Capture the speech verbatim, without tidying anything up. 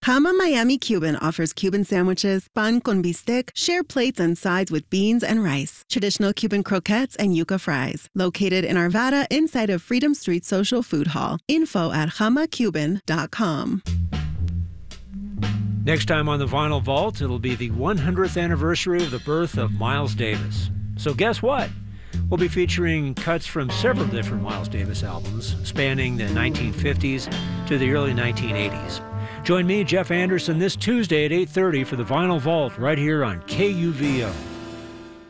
Hama Miami Cuban offers Cuban sandwiches, pan con bistec, share plates and sides with beans and rice, traditional Cuban croquettes, and yuca fries. Located in Arvada inside of Freedom Street Social Food Hall. Info at hama cuban dot com. Next time on the Vinyl Vault, it'll be the one hundredth anniversary of the birth of Miles Davis. So guess what? We'll be featuring cuts from several different Miles Davis albums, spanning the nineteen fifties to the early nineteen eighties. Join me, Jeff Anderson, this Tuesday at eight thirty for the Vinyl Vault right here on K U V O.